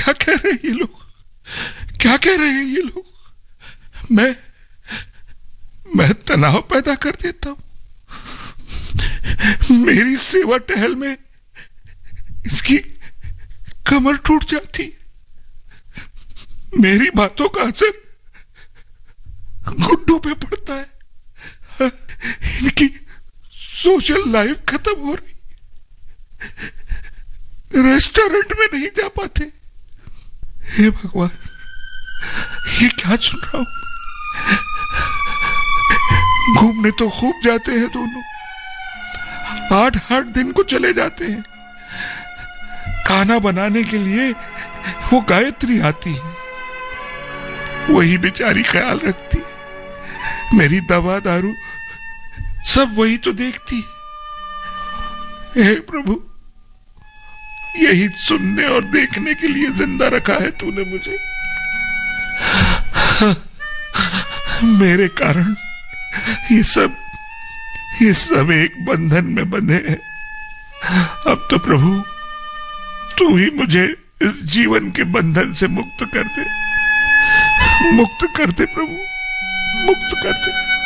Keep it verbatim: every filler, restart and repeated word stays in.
क्या कह रहे हैं ये लोग? क्या कह रहे हैं ये लोग? मैं मैं तनाव पैदा कर देता हूं। मेरी सेवा टहल में इसकी कमर टूट जाती है। मेरी बातों का असर गुड्डू पे पड़ता है। इनकी सोशल लाइफ खत्म हो रही, रेस्टोरेंट में नहीं जा पाते। हे भगवान, ये क्या सुन रहा हूं? घूमने तो खूब जाते हैं दोनों, आठ आठ दिन को चले जाते हैं। खाना बनाने के लिए वो गायत्री आती है, वही बेचारी ख्याल रखती है। मेरी दवा दारू सब वही तो देखती है। हे प्रभु, यही सुनने और देखने के लिए जिंदा रखा है तूने मुझे। मेरे कारण ये सब ये सब एक बंधन में बंधे हैं। अब तो प्रभु तू ही मुझे इस जीवन के बंधन से मुक्त कर दे, मुक्त कर दे प्रभु, मुक्त कर दे।